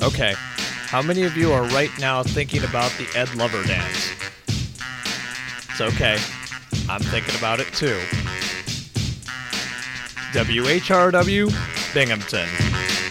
Okay, how many of you are right now thinking about the Ed Lover dance? It's okay. I'm thinking about it too. WHRW, Binghamton.